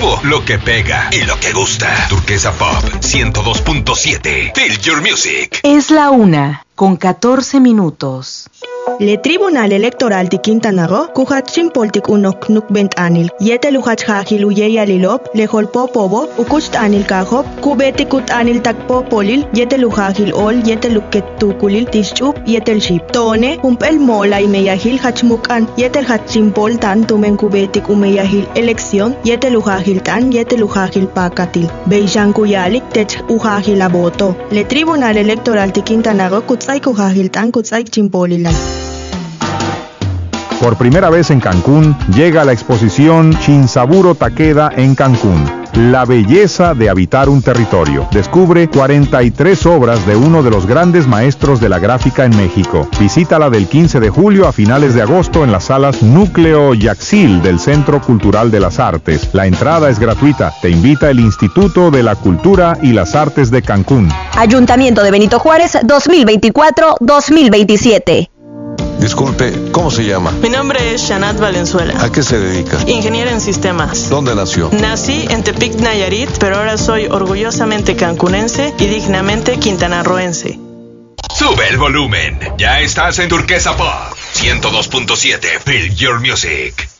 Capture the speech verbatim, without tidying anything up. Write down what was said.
nuevo, lo que pega y lo que gusta. Turquesa Pop ciento dos punto siete. Feel your music. Es la una, con catorce minutos. Le Tribunal Electoral de Quintana Roo, kuhatsin poltik unok nukbent anil, yete luhat hajil uye alilop, le holpo pobo, ukust anil kahop, kubeti kut anil takpo polil, yete luhajil ol, yete luket tukulil, tischup, yetel ship. Tone, umpel mola y meyahil hachmukan, yetel hatsin pol tan tumen kubetik umeyahil elección, yete luhajil tan, yete luhajil pakatil. Beishan kuyalik tech uhajil aboto. Le Tribunal Electoral de Quintana Roo, kutzai kuhajil tan, kutzai chimpolilan. Por primera vez en Cancún, llega la exposición Shinsaburo Takeda en Cancún. La belleza de habitar un territorio. Descubre cuarenta y tres obras de uno de los grandes maestros de la gráfica en México. Visítala del quince de julio a finales de agosto en las salas Núcleo Yaxil del Centro Cultural de las Artes. La entrada es gratuita. Te invita el Instituto de la Cultura y las Artes de Cancún. Ayuntamiento de Benito Juárez dos mil veinticuatro dos mil veintisiete. Disculpe, ¿cómo se llama? Mi nombre es Shanat Valenzuela. ¿A qué se dedica? Ingeniera en sistemas. ¿Dónde nació? Nací en Tepic, Nayarit, pero ahora soy orgullosamente cancunense y dignamente quintanarroense. Sube el volumen. Ya estás en Turquesa Pop ciento dos punto siete. Feel your music.